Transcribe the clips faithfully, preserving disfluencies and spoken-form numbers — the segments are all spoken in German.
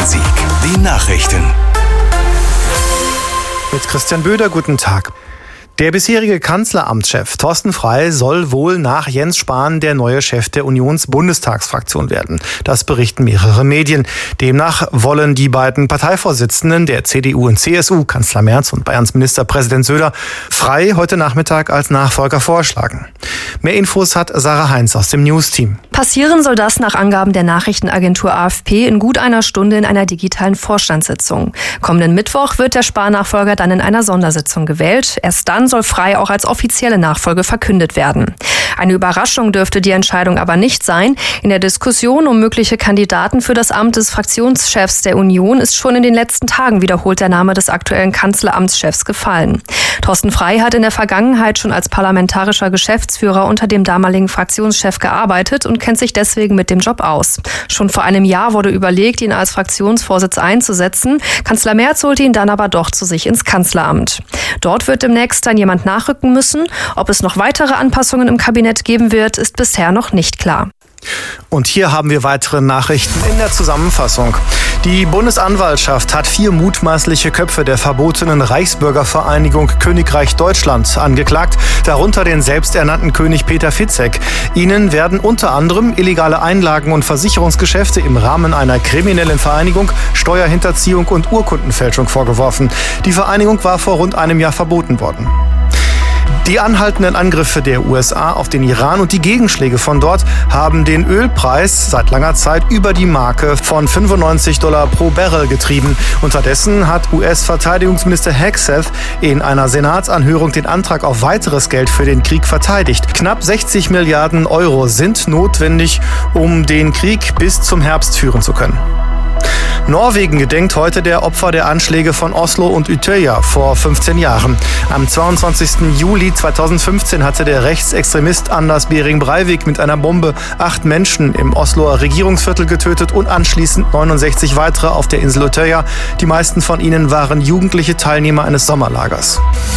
Rhein-Sieg. Die Nachrichten. Mit Christian Böder, guten Tag. Der bisherige Kanzleramtschef Thorsten Frey soll wohl nach Jens Spahn der neue Chef der Unions-Bundestagsfraktion werden. Das berichten mehrere Medien. Demnach wollen die beiden Parteivorsitzenden der C D U und C S U, Kanzler Merz und Bayerns Ministerpräsident Söder, Frey heute Nachmittag als Nachfolger vorschlagen. Mehr Infos hat Sarah Heinz aus dem News-Team. Passieren soll das nach Angaben der Nachrichtenagentur A F P in gut einer Stunde in einer digitalen Vorstandssitzung. Kommenden Mittwoch wird der Spahn-Nachfolger dann in einer Sondersitzung gewählt. Erst dann soll Frey auch als offizielle Nachfolge verkündet werden. Eine Überraschung dürfte die Entscheidung aber nicht sein. In der Diskussion um mögliche Kandidaten für das Amt des Fraktionschefs der Union ist schon in den letzten Tagen wiederholt der Name des aktuellen Kanzleramtschefs gefallen. Thorsten Frey hat in der Vergangenheit schon als parlamentarischer Geschäftsführer unter dem damaligen Fraktionschef gearbeitet und kennt sich deswegen mit dem Job aus. Schon vor einem Jahr wurde überlegt, ihn als Fraktionsvorsitz einzusetzen. Kanzler Merz holte ihn dann aber doch zu sich ins Kanzleramt. Dort wird demnächst dann jemand nachrücken müssen. Ob es noch weitere Anpassungen im Kabinett geben wird, ist bisher noch nicht klar. Und hier haben wir weitere Nachrichten in der Zusammenfassung. Die Bundesanwaltschaft hat vier mutmaßliche Köpfe der verbotenen Reichsbürgervereinigung Königreich Deutschland angeklagt, darunter den selbsternannten König Peter Fitzek. Ihnen werden unter anderem illegale Einlagen- und Versicherungsgeschäfte im Rahmen einer kriminellen Vereinigung, Steuerhinterziehung und Urkundenfälschung vorgeworfen. Die Vereinigung war vor rund einem Jahr verboten worden. Die anhaltenden Angriffe der U S A auf den Iran und die Gegenschläge von dort haben den Ölpreis seit langer Zeit über die Marke von fünfundneunzig Dollar pro Barrel getrieben. Unterdessen hat U S-Verteidigungsminister Hegseth in einer Senatsanhörung den Antrag auf weiteres Geld für den Krieg verteidigt. Knapp sechzig Milliarden Euro sind notwendig, um den Krieg bis zum Herbst führen zu können. Norwegen gedenkt heute der Opfer der Anschläge von Oslo und Utøya vor fünfzehn Jahren. Am zweiundzwanzigsten Juli zweitausendfünfzehn hatte der Rechtsextremist Anders Behring Breivik mit einer Bombe acht Menschen im Osloer Regierungsviertel getötet und anschließend neunundsechzig weitere auf der Insel Utøya. Die meisten von ihnen waren jugendliche Teilnehmer eines Sommerlagers.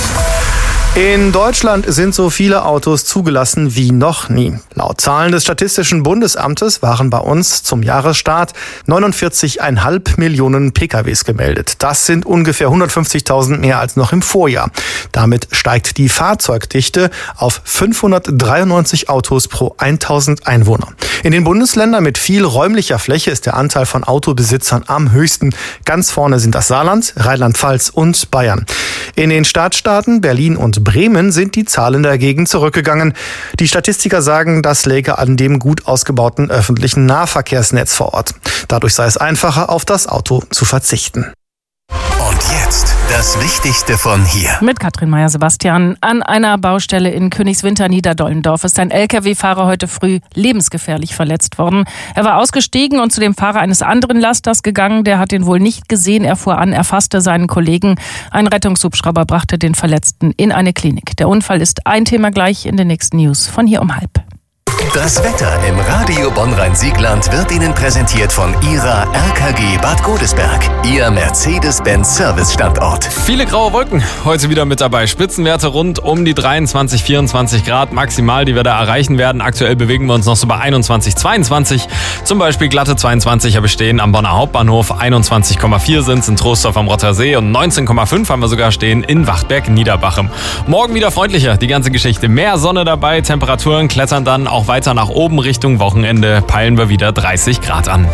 In Deutschland sind so viele Autos zugelassen wie noch nie. Laut Zahlen des Statistischen Bundesamtes waren bei uns zum Jahresstart neunundvierzig Komma fünf Millionen P K Ws gemeldet. Das sind ungefähr hundertfünfzigtausend mehr als noch im Vorjahr. Damit steigt die Fahrzeugdichte auf fünfhundertdreiundneunzig Autos pro tausend Einwohner. In den Bundesländern mit viel räumlicher Fläche ist der Anteil von Autobesitzern am höchsten. Ganz vorne sind das Saarland, Rheinland-Pfalz und Bayern. In den Stadtstaaten Berlin und Bremen sind die Zahlen dagegen zurückgegangen. Die Statistiker sagen, das läge an dem gut ausgebauten öffentlichen Nahverkehrsnetz vor Ort. Dadurch sei es einfacher, auf das Auto zu verzichten. Und jetzt das Wichtigste von hier. Mit Katrin Meyer-Sebastian. An einer Baustelle in Königswinter Niederdollendorf ist ein L K W-Fahrer heute früh lebensgefährlich verletzt worden. Er war ausgestiegen und zu dem Fahrer eines anderen Lasters gegangen. Der hat ihn wohl nicht gesehen. Er fuhr an, erfasste seinen Kollegen. Ein Rettungshubschrauber brachte den Verletzten in eine Klinik. Der Unfall ist ein Thema gleich in den nächsten News von hier um halb. Das Wetter im Radio Bonn-Rhein-Siegland wird Ihnen präsentiert von Ihrer R K G Bad Godesberg, Ihr Mercedes-Benz-Service-Standort. Viele graue Wolken heute wieder mit dabei. Spitzenwerte rund um die dreiundzwanzig, vierundzwanzig Grad maximal, die wir da erreichen werden. Aktuell bewegen wir uns noch so bei einundzwanzig, zweiundzwanzig. Zum Beispiel glatte zweiundzwanziger bestehen am Bonner Hauptbahnhof. einundzwanzig Komma vier sind es in Troisdorf am Rottersee und neunzehn Komma fünf haben wir sogar stehen in Wachtberg-Niederbachem. Morgen wieder freundlicher, die ganze Geschichte. Mehr Sonne dabei, Temperaturen klettern dann auch weiter nach oben Richtung Wochenende, peilen wir wieder dreißig Grad an.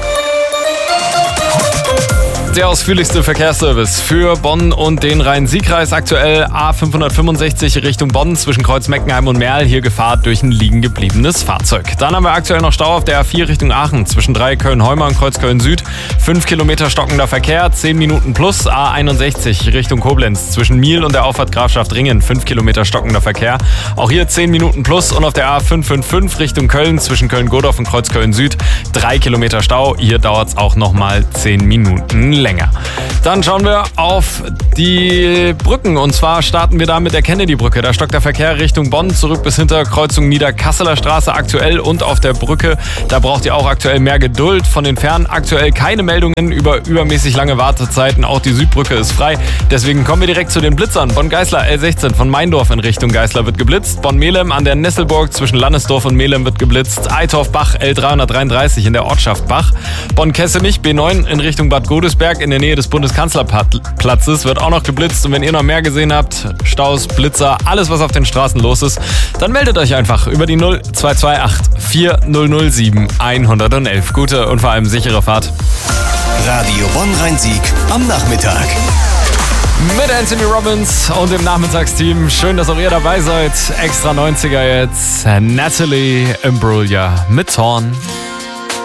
Der ausführlichste Verkehrsservice für Bonn und den Rhein-Sieg-Kreis. Aktuell A fünfhundertfünfundsechzig Richtung Bonn zwischen Kreuz-Meckenheim und Merl. Hier Gefahr durch ein liegen gebliebenes Fahrzeug. Dann haben wir aktuell noch Stau auf der A vier Richtung Aachen zwischen Dreiecköln-Heumer und Kreuzköln-Süd. fünf Kilometer stockender Verkehr, zehn Minuten plus. A einundsechzig Richtung Koblenz zwischen Miel und der Auffahrt Grafschaft Ringen. fünf Kilometer stockender Verkehr. Auch hier zehn Minuten plus. Und auf der A fünfhundertfünfundfünfzig Richtung Köln zwischen Köln-Godorf und Kreuzköln-Süd. drei Kilometer Stau. Hier dauert es auch nochmal zehn Minuten länger. Dann schauen wir auf die Brücken und zwar starten wir da mit der Kennedy-Brücke. Da stockt der Verkehr Richtung Bonn zurück bis hinter Kreuzung Niederkasseler Straße aktuell und auf der Brücke. Da braucht ihr auch aktuell mehr Geduld. Von den Fähren aktuell keine Meldungen über übermäßig lange Wartezeiten. Auch die Südbrücke ist frei. Deswegen kommen wir direkt zu den Blitzern. Bonn-Geißler L sechzehn von Meindorf in Richtung Geißler wird geblitzt. Bonn-Melem an der Nesselburg zwischen Landesdorf und Melem wird geblitzt. Eitorf-Bach L dreihundertdreiunddreißig in der Ortschaft Bach. Bonn-Kessenich B neun in Richtung Bad Godesberg in der Nähe des Bundeskanzlerplatzes wird auch noch geblitzt. Und wenn ihr noch mehr gesehen habt, Staus, Blitzer, alles was auf den Straßen los ist, dann meldet euch einfach über die null zwei zwei acht vier null null sieben eins eins eins. Gute und vor allem sichere Fahrt. Radio Bonn-Rhein-Sieg am Nachmittag. Mit Anthony Robbins und dem Nachmittagsteam. Schön, dass auch ihr dabei seid. Extra neunziger jetzt. Natalie Imbruglia mit Torn.